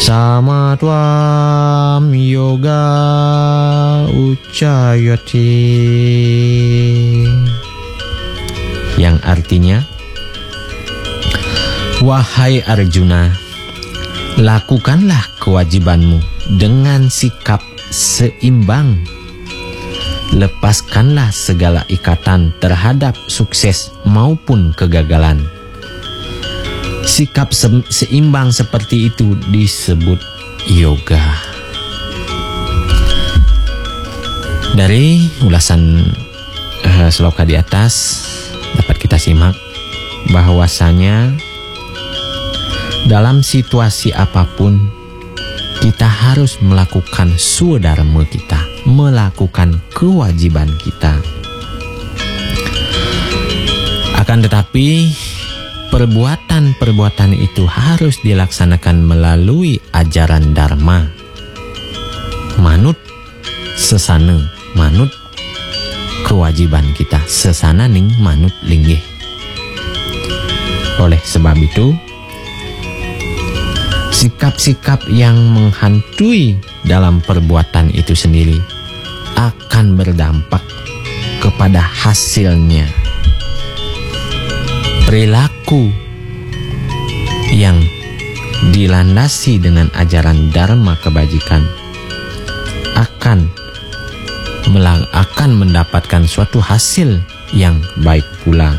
Samatwam yoga uccayati, yang artinya, wahai Arjuna, lakukanlah kewajibanmu dengan sikap seimbang. Lepaskanlah segala ikatan terhadap sukses maupun kegagalan. Sikap seimbang seperti itu disebut yoga. Dari ulasan sloka di atas dapat kita simak bahwasanya dalam situasi apapun kita harus melakukan swadharma kita, melakukan kewajiban kita. Akan tetapi perbuatan-perbuatan itu harus dilaksanakan melalui ajaran dharma. Manut sesana, manut kewajiban kita, sesana ning manut linggih. Oleh sebab itu, sikap-sikap yang menghantui dalam perbuatan itu sendiri akan berdampak kepada hasilnya. Perilaku yang dilandasi dengan ajaran dharma kebajikan akan mendapatkan suatu hasil yang baik pula.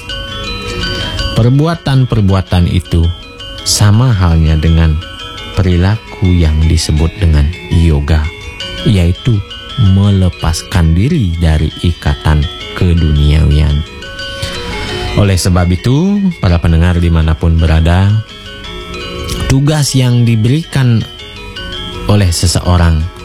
Perbuatan-perbuatan itu sama halnya dengan perilaku yang disebut dengan yoga, yaitu melepaskan diri dari ikatan keduniawian. Oleh sebab itu, para pendengar dimanapun berada, tugas yang diberikan oleh seseorang